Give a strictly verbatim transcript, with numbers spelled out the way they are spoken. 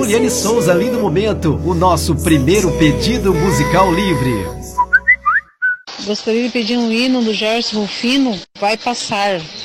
Juliane Souza, Lindo Momento, o nosso primeiro pedido musical livre. Gostaria de pedir um hino do Gerson Rufino, Vai Passar.